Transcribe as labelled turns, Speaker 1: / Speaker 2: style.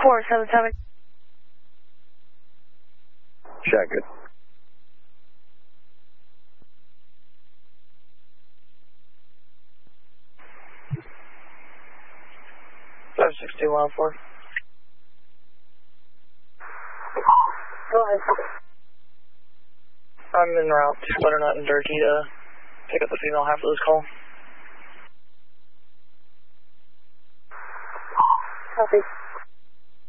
Speaker 1: 477.
Speaker 2: Check it.
Speaker 1: Five 6214.
Speaker 3: Go ahead.
Speaker 1: I'm en route to Butternut and Durkee to pick up the female half of this call.
Speaker 3: Copy.